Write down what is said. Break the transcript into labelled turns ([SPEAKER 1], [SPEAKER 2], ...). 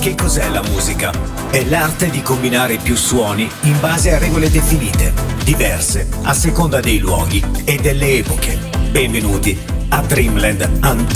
[SPEAKER 1] Che cos'è la musica? È l'arte di combinare più suoni in base a regole definite, diverse a seconda dei luoghi e delle epoche. Benvenuti a Dreamland Unplugged.